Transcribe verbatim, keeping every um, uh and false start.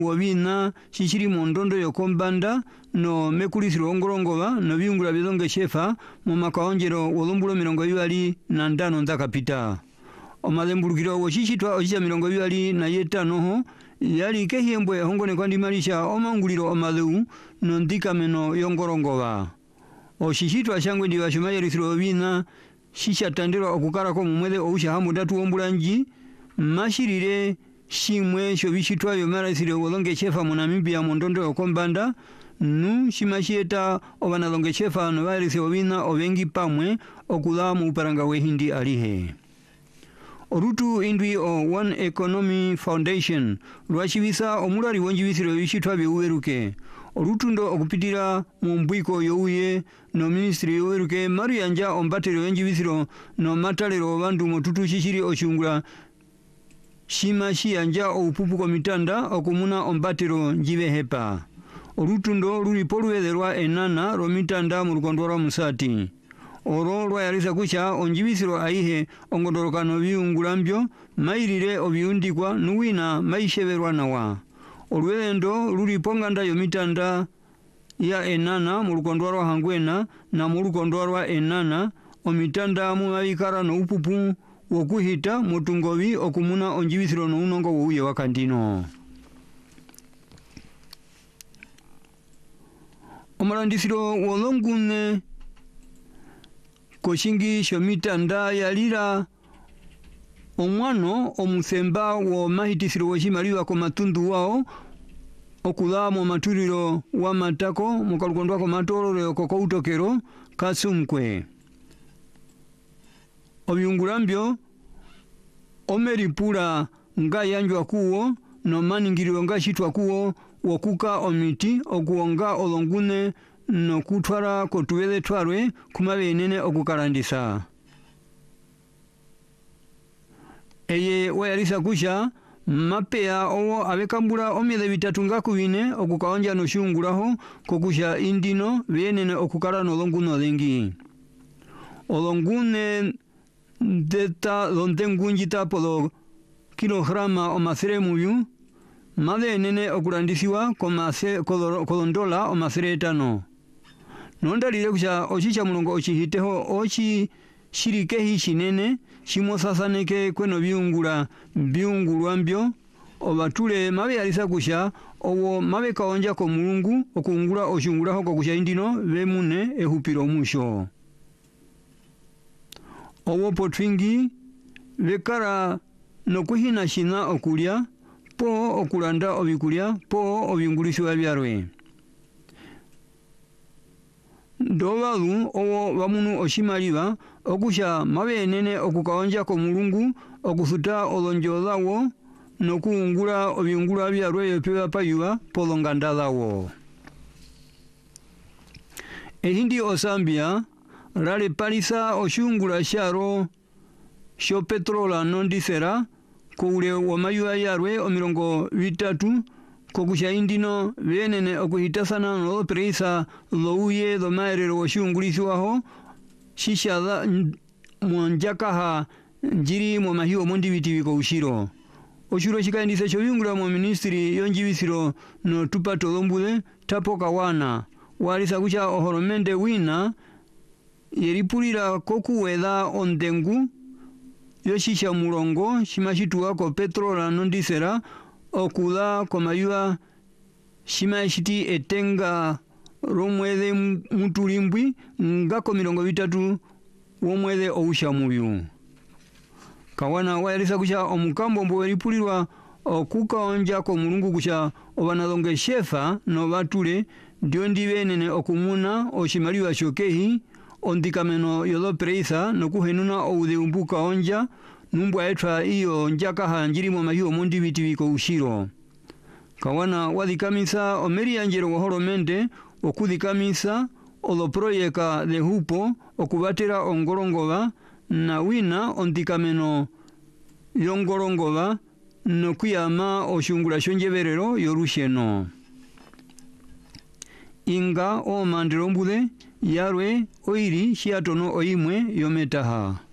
wabina shishiri mondondo yokombanda no mekulisiro ongolongoba no biungula bizonge shefa mu makaonjero wolombulo mirongo ibali na ndano nzakapita omalembulukiro woshishitwa oshisha mirongo ibali na yetano ho yali kehiyembwe hongone kwandi malisha omanguliro omaleu no ndikameno yongolongoba oshishitwa shangwe ndiwa shumayerisiro bina shisha tandirwa okukarako mumwele ousha hamu datu ombulanji mashirire shimwe shobishitwa yomarasire wolonge shefa mu Namibia mondondo yokombanda nu shimashieta obanalonge shefa no barise obina obengi pamwe okula mu uparanga wehindi alihe orutu indwi o One Economy Foundation lwashibisa omulari wonjibisiro bishitwa byuweruke orutundo okupitira mu mbwiko youye no ministry youweruke mariyanja ombatero wonjibisiro no matalero bandu motutu shishiri oshungula shima shiyanja oupupu komitanda okumuna ombatero njibe hepa orutundo lulipoluwelelwa enana romitanda mu lukondo lwa musati oro lwayalisa kusha onjibisiro aihe ongondolokano biungulambyo mairire obiundikwa nuwina maisheberwa nawa olwendo luliponganda yomitanda ya enana mu lukondo lwa hangwena na mu lukondo lwa enana omitanda mu mabikara no upupu wokuhita mutungobi okumuna onjibisiro no unongo wouye wakandino omalandisiro wolongune koshingi shomitanda yalira omwano omusemba wo mahitisiro woshimaliwa ko matundu wao okula mu maturiro wa matako mukalukondwa ko matololo ko koutokero kasumkwe obyungulambyo omeripula nga yanjwa kuwo no maningiriro nga shitwa kuwo wokuka omiti okuonga olongune no kutwara kotuwele twarwe kumabenene okukarandisa eye wayalisa kusha mapea owo abekambula omile bitatu nga kubine okukaonja no shungulaho kokusha indino benene okukara no longuno lengi olongune deta donde ngunjita polo kilograma o masere muyu made nene okurandisiwa komase kolondola o masere etano nondalire kusha oshicha mulongo oshihiteho ochi shirikehi shinene shimosasaneke kweno biungula biungulwambyo obatule mabe yalisa kusha owo mabe kaonja ko mulungu okungula oshungulaho kokusha indino bemune ehupiro musho owo potwingi bekara nokuhina shina okulya po okulanda obikulya po obingulisiwa byarwe ndobalu owo bamunu oshimaliba okusha mabenene okukaonja ko mulungu okusuta olonjolawo nokuungula obingula byarwe yopewa payuwa polongandalawo ehindi osambia rale palisa oshungula sharo sho petrola nondisera kuule wamayuwa yarwe omirongo bitatu kokusha indino benene okuhitasana no preisa louye do maerero oshungulisiwaho shisha mwanjakaha njiri mu mahiwo mondibiti biko ushiro oshuro shikaindise sho bingula mu ministry yonjibisiro no tupato lombule tapo kawana walisa kusha ohoromende wina yeripulira kokuwela ondengu yoshisha mulongo shimashituwa ko petrola nondisera okula komayuwa shimashiti etenga romwele mutulimbwi ngako mirongo bitatu womwele ousha muyu kawana wayalisa kusha omukambo mbo weripulirwa okukaonja ko mulungu kusha obanalonge shefa no batule ndio ndibenene okumuna oshimaliwa shokehi ondikameno yolo preisa nokuhenuna oudeumbuka onja numbwa etwa iyo njakaha njirimo mahiwo mondibiti biko ushiro kawana wadhikamisa omeri yanjero waholomente okudhikamisa oloproyeka de hupo okubatera ongolongoba na wina ondikameno yongolongoba nokuyama oshungula shonjeberero yorusheno inga o mandiro mbude yarwe oiri shiatono oimwe yometaha